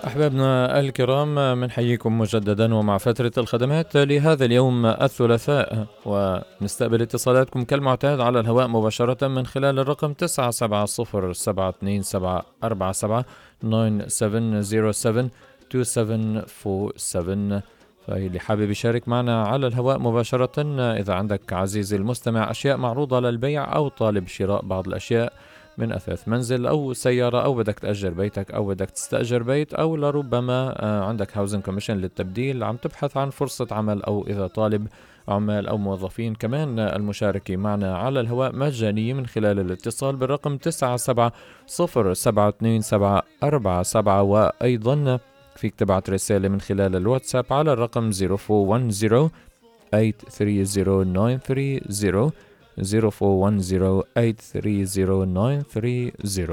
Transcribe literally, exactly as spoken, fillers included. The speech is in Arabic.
أحبابنا الكرام، منحييكم مجددا ومع فترة الخدمات لهذا اليوم الثلاثاء، ونستقبل اتصالاتكم كالمعتاد على الهواء مباشرة من خلال الرقم تسعة سبعة صفر سبعة اثنين سبعة أربعة سبعة تسعة سبعة صفر سبعة اثنين سبعة أربعة سبعة. فاللي حابب يشارك معنا على الهواء مباشرة، إذا عندك عزيزي المستمع أشياء معروضة للبيع أو طالب شراء بعض الأشياء من أثاث منزل أو سيارة، أو بدك تأجر بيتك أو بدك تستأجر بيت، أو لربما عندك هاوزن كوميشن للتبديل، عم تبحث عن فرصة عمل، أو إذا طالب عمال أو موظفين، كمان المشاركة معنا على الهواء مجانية من خلال الاتصال بالرقم تسعة سبعة صفر سبعة اثنين سبعة أربعة سبعة. وأيضا فيك تبعت رسالة من خلال الواتساب على الرقم صفر أربعة واحد صفر ثمانية ثلاثة صفر تسعة ثلاثة صفر صفر أربعة واحد صفر ثمانية ثلاثة صفر تسعة ثلاثة صفر.